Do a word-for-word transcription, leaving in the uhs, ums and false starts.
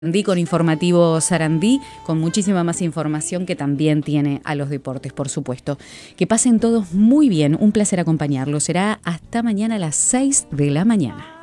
Sarandí con Informativo Sarandí, con muchísima más información que también tiene a los deportes, por supuesto. Que pasen todos muy bien, un placer acompañarlos. Será hasta mañana a las seis de la mañana.